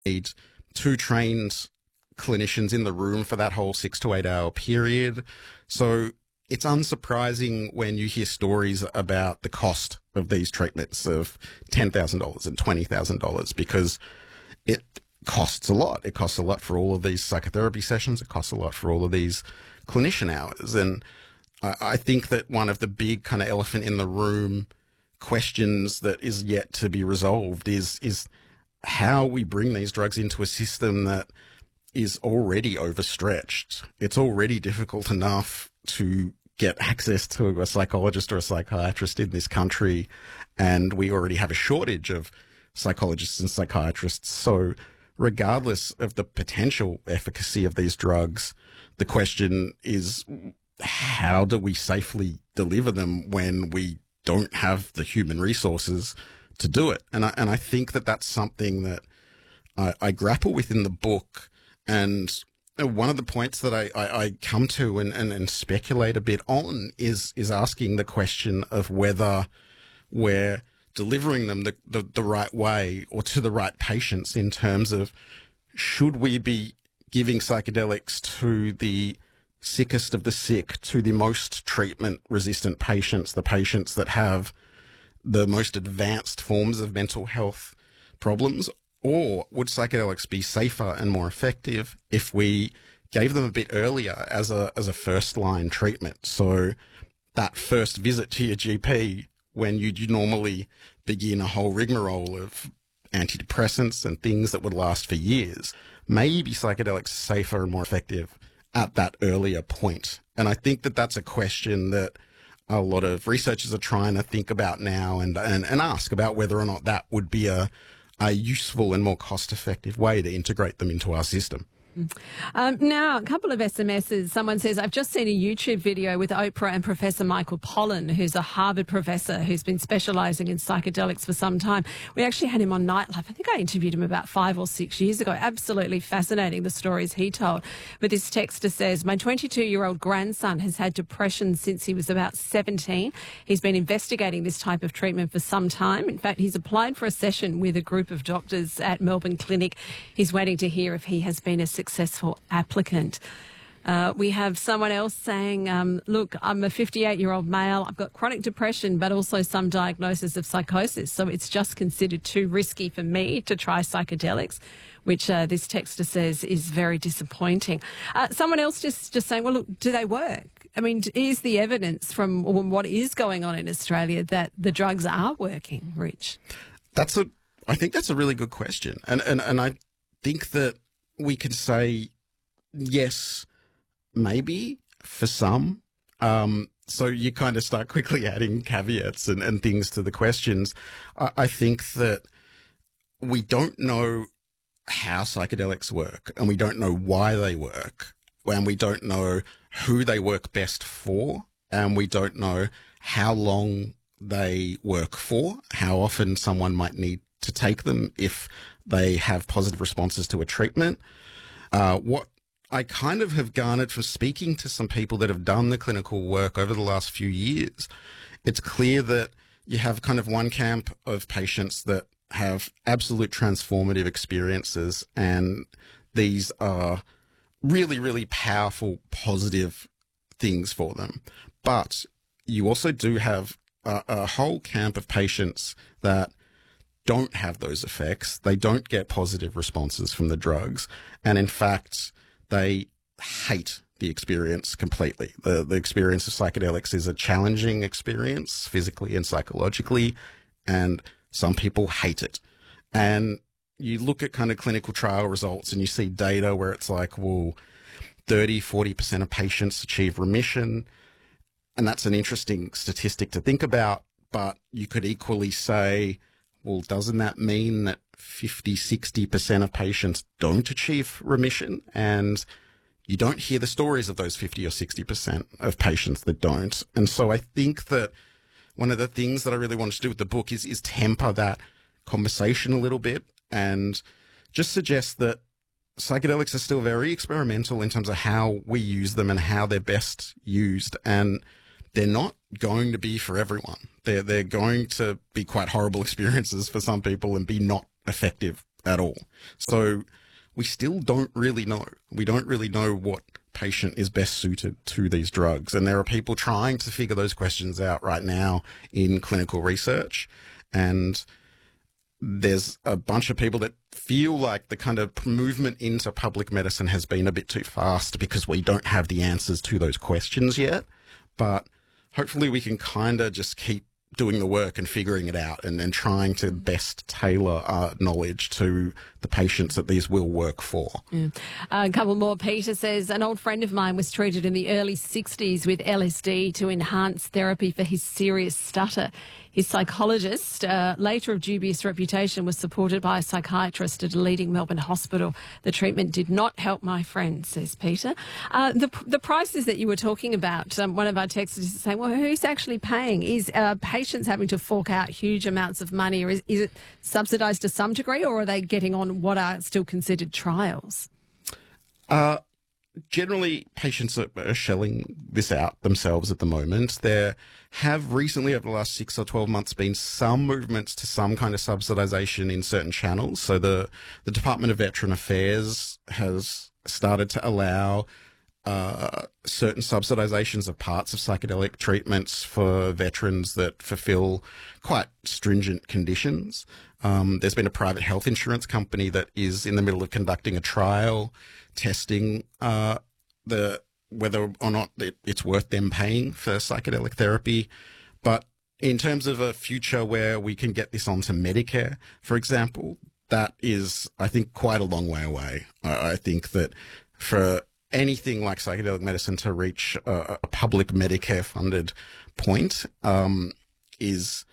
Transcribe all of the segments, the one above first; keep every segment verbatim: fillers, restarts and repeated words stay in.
need two trained clinicians in the room for that whole six to eight hour period. So it's unsurprising when you hear stories about the cost of these treatments of ten thousand dollars and twenty thousand dollars, because it costs a lot. It costs a lot for all of these psychotherapy sessions. It costs a lot for all of these clinician hours. And I, I think that one of the big kind of elephant in the room questions that is yet to be resolved is, is how we bring these drugs into a system that is already overstretched. It's already difficult enough to get access to a psychologist or a psychiatrist in this country, and we already have a shortage of psychologists and psychiatrists. So regardless of the potential efficacy of these drugs, the question is, how do we safely deliver them when we don't have the human resources to do it? And I, and I think that that's something that I, I grapple with in the book. And one of the points that I, I, I come to and, and, and speculate a bit on is, is asking the question of whether we're delivering them the, the, the right way or to the right patients, in terms of, should we be giving psychedelics to the sickest of the sick, to the most treatment-resistant patients, the patients that have the most advanced forms of mental health problems? Or would psychedelics be safer and more effective if we gave them a bit earlier as a as a first-line treatment? So that first visit to your G P, when you'd normally begin a whole rigmarole of antidepressants and things that would last for years, maybe psychedelics are safer and more effective at that earlier point. And I think that that's a question that a lot of researchers are trying to think about now, and, and, and ask about whether or not that would be a, a useful and more cost-effective way to integrate them into our system. Um, now, a couple of S M Ses. Someone says, I've just seen a YouTube video with Oprah and Professor Michael Pollan, who's a Harvard professor who's been specialising in psychedelics for some time. We actually had him on Nightlife. I think I interviewed him about five or six years ago. Absolutely fascinating, the stories he told. But this texter says, my twenty-two-year-old grandson has had depression since he was about seventeen. He's been investigating this type of treatment for some time. In fact, he's applied for a session with a group of doctors at Melbourne Clinic. He's waiting to hear if he has been a successful applicant. Uh, we have someone else saying, um, look, I'm a fifty-eight-year-old male. I've got chronic depression, but also some diagnosis of psychosis. So it's just considered too risky for me to try psychedelics, which uh, this texter says is very disappointing. Uh, someone else just, just saying, well, look, do they work? I mean, is the evidence from what is going on in Australia that the drugs are working, Rich? That's a, I think that's a really good question. And, and, and I think that we can say, yes, maybe for some. Um, so you kind of start quickly adding caveats and, and things to the questions. I, I think that we don't know how psychedelics work, and we don't know why they work, and we don't know who they work best for, and we don't know how long they work for, how often someone might need to take them if they have positive responses to a treatment. Uh, what I kind of have garnered from speaking to some people that have done the clinical work over the last few years, it's clear that you have kind of one camp of patients that have absolute transformative experiences, and these are really, really powerful, positive things for them. But you also do have a, a whole camp of patients that don't have those effects. They don't get positive responses from the drugs. And in fact, they hate the experience completely. The, the experience of psychedelics is a challenging experience physically and psychologically, and some people hate it. And you look at kind of clinical trial results and you see data where it's like, well, thirty, forty percent of patients achieve remission. And that's an interesting statistic to think about. But you could equally say, well, doesn't that mean that fifty, sixty percent of patients don't achieve remission? And you don't hear the stories of those fifty or sixty percent of patients that don't. And so I think that one of the things that I really wanted to do with the book is, is temper that conversation a little bit and just suggest that psychedelics are still very experimental in terms of how we use them and how they're best used. And they're not going to be for everyone. They're, they're going to be quite horrible experiences for some people and be not effective at all. So we still don't really know. We don't really know what patient is best suited to these drugs. And there are people trying to figure those questions out right now in clinical research. And there's a bunch of people that feel like the kind of movement into public medicine has been a bit too fast because we don't have the answers to those questions yet. But hopefully we can kind of just keep doing the work and figuring it out and then trying to best tailor our knowledge to the patients that these will work for. Yeah. Uh, a couple more. Peter says, an old friend of mine was treated in the early sixties with L S D to enhance therapy for his serious stutter. His psychologist, uh, later of dubious reputation, was supported by a psychiatrist at a leading Melbourne hospital. The treatment did not help my friend, says Peter. Uh, the the prices that you were talking about, um, one of our texters is saying, well, who's actually paying? Is uh, patients having to fork out huge amounts of money, or is, is it subsidised to some degree, or are they getting on what are still considered trials? Uh, generally, patients are, are shelling this out themselves at the moment. There have recently, over the last six or twelve months, been some movements to some kind of subsidisation in certain channels. So the, the Department of Veteran Affairs has started to allow uh, certain subsidisations of parts of psychedelic treatments for veterans that fulfil quite stringent conditions. Um, there's been a private health insurance company that is in the middle of conducting a trial testing uh, the whether or not it, it's worth them paying for psychedelic therapy. But in terms of a future where we can get this onto Medicare, for example, that is, I think, quite a long way away. I, I think that for anything like psychedelic medicine to reach a, a public Medicare-funded point um, is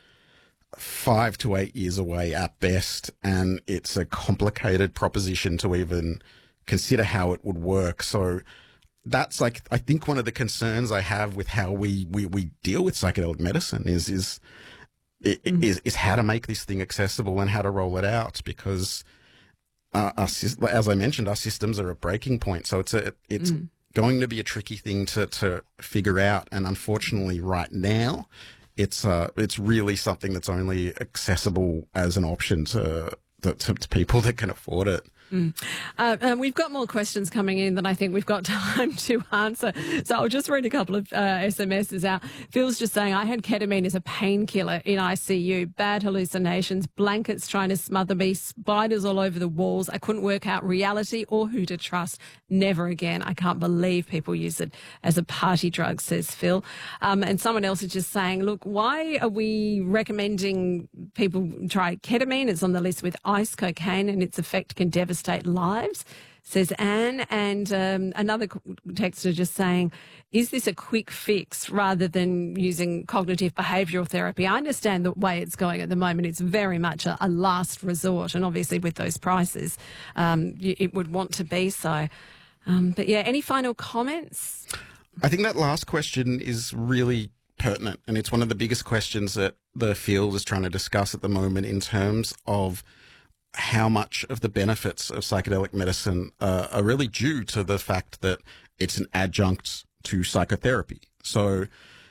five to eight years away at best, and it's a complicated proposition to even consider how it would work. So that's like, I think one of the concerns I have with how we, we, we deal with psychedelic medicine is, is, mm. is, is how to make this thing accessible and how to roll it out, because uh, our, as I mentioned, our systems are at breaking point. So it's a, it's mm. going to be a tricky thing to, to figure out. And unfortunately right now, it's, uh, it's really something that's only accessible as an option to, to, to people that can afford it. Mm. Uh, um, we've got more questions coming in than I think we've got time to answer. So I'll just read a couple of uh, S M Ses out. Phil's just saying, I had ketamine as a painkiller in I C U, bad hallucinations, blankets trying to smother me, spiders all over the walls. I couldn't work out reality or who to trust. Never again. I can't believe people use it as a party drug, says Phil. Um, and someone else is just saying, look, why are we recommending people try ketamine? It's on the list with ice cocaine and its effect can devastate lives, says Anne. And um, another texter just saying, is this a quick fix rather than using cognitive behavioural therapy? I understand the way it's going at the moment. It's very much a, a last resort. And obviously with those prices, um, it would want to be so. Um, but yeah, any final comments? I think that last question is really pertinent. And it's one of the biggest questions that the field is trying to discuss at the moment in terms of how much of the benefits of psychedelic medicine uh, are really due to the fact that it's an adjunct to psychotherapy. So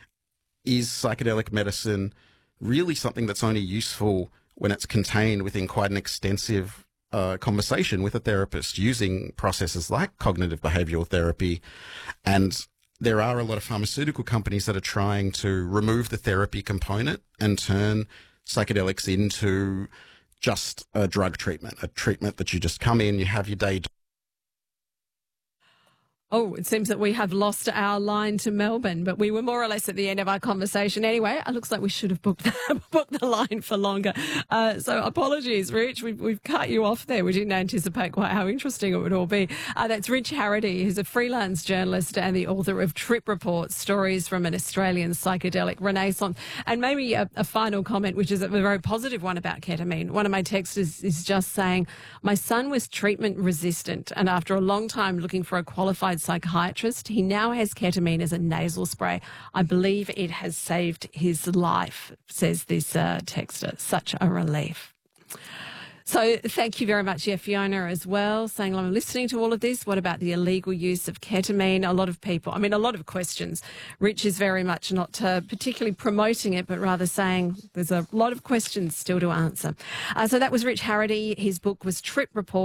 is psychedelic medicine really something that's only useful when it's contained within quite an extensive uh, conversation with a therapist using processes like cognitive behavioral therapy? And there are a lot of pharmaceutical companies that are trying to remove the therapy component and turn psychedelics into just a drug treatment, a treatment that you just come in, you have your day. Oh, it seems that we have lost our line to Melbourne, but we were more or less at the end of our conversation anyway. It looks like we should have booked the, booked the line for longer. Uh, so apologies, Rich. We've, we've cut you off there. We didn't anticipate quite how interesting it would all be. Uh, that's Rich Harity, who's a freelance journalist and the author of Trip Reports, Stories from an Australian Psychedelic Renaissance. And maybe a, a final comment, which is a very positive one about ketamine. One of my texters is just saying, my son was treatment resistant, and after a long time looking for a qualified psychiatrist, he now has ketamine as a nasal spray. I believe it has saved his life, says this uh, texter. Such a relief. So thank you very much, yeah, Fiona, as well, saying I'm listening to all of this. What about the illegal use of ketamine? A lot of people, I mean, a lot of questions. Rich is very much not uh, particularly promoting it, but rather saying there's a lot of questions still to answer. Uh, so that was Rich Harrity. His book was Trip Report.